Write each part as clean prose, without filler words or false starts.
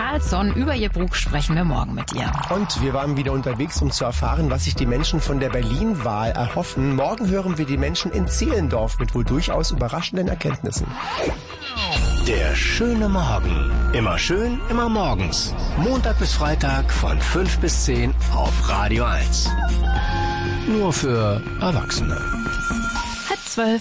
Carlsson. Über ihr Buch sprechen wir morgen mit ihr. Und wir waren wieder unterwegs, um zu erfahren, was sich die Menschen von der Berlin-Wahl erhoffen. Morgen hören wir die Menschen in Zehlendorf mit wohl durchaus überraschenden Erkenntnissen. Der schöne Morgen. Immer schön, immer morgens. Montag bis Freitag von 5 bis 10 auf Radio 1. Nur für Erwachsene. 12.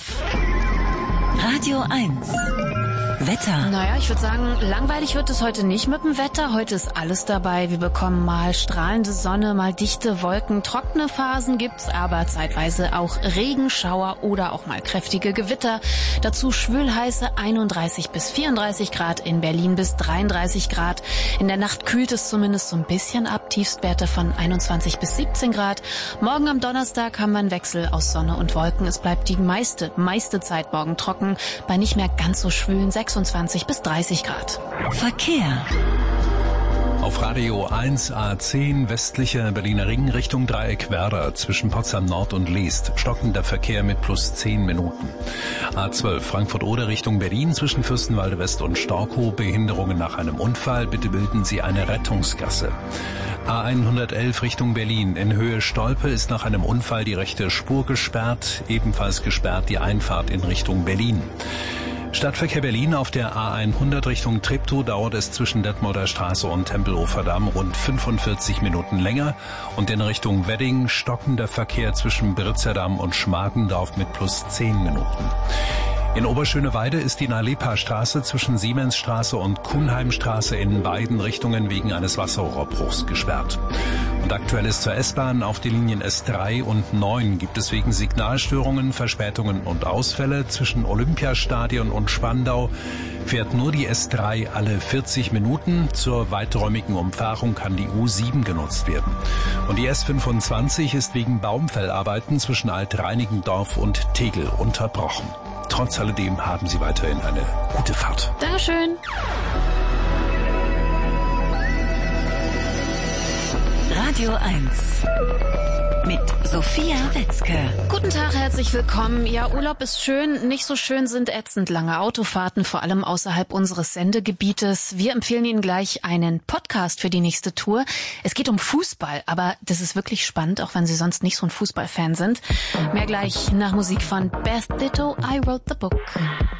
Radio 1. Wetter. Naja, ich würde sagen, langweilig wird es heute nicht mit dem Wetter. Heute ist alles dabei. Wir bekommen mal strahlende Sonne, mal dichte Wolken. Trockene Phasen gibt's, aber zeitweise auch Regenschauer oder auch mal kräftige Gewitter. Dazu schwülheiße 31 bis 34 Grad, in Berlin bis 33 Grad. In der Nacht kühlt es zumindest so ein bisschen ab. Tiefstwerte von 21 bis 17 Grad. Morgen am Donnerstag haben wir einen Wechsel aus Sonne und Wolken. Es bleibt die meiste Zeit morgen trocken, bei nicht mehr ganz so schwülen 26 bis 30 Grad. Verkehr. Auf Radio 1 A10 westlicher Berliner Ring Richtung Dreieck Werder zwischen Potsdam Nord und Leest. Stockender Verkehr mit plus 10 Minuten. A12 Frankfurt-Oder Richtung Berlin zwischen Fürstenwalde West und Storkow. Behinderungen nach einem Unfall. Bitte bilden Sie eine Rettungsgasse. A111 Richtung Berlin. In Höhe Stolpe ist nach einem Unfall die rechte Spur gesperrt. Ebenfalls gesperrt die Einfahrt in Richtung Berlin. Stadtverkehr Berlin auf der A100 Richtung Treptow dauert es zwischen Detmolder Straße und Tempelhofer Damm rund 45 Minuten länger und in Richtung Wedding stockender Verkehr zwischen Britzer und Schmargendorf mit plus 10 Minuten. In Oberschöneweide ist die Nalepa-Straße zwischen Siemensstraße und Kuhnheimstraße in beiden Richtungen wegen eines Wasserrohrbruchs gesperrt. Und aktuell ist zur S-Bahn auf die Linien S3 und 9 gibt es wegen Signalstörungen, Verspätungen und Ausfälle. Zwischen Olympiastadion und Spandau fährt nur die S3 alle 40 Minuten. Zur weiträumigen Umfahrung kann die U7 genutzt werden. Und die S25 ist wegen Baumfellarbeiten zwischen Alt-Reinickendorf und Tegel unterbrochen. Trotz alledem haben Sie weiterhin eine gute Fahrt. Dankeschön. Radio 1. Mit Sophia Wetzke. Guten Tag, herzlich willkommen. Ja, Urlaub ist schön, nicht so schön sind ätzend lange Autofahrten, vor allem außerhalb unseres Sendegebietes. Wir empfehlen Ihnen gleich einen Podcast für die nächste Tour. Es geht um Fußball, aber das ist wirklich spannend, auch wenn Sie sonst nicht so ein Fußballfan sind. Mehr gleich nach Musik von Beth Ditto, I Wrote the Book.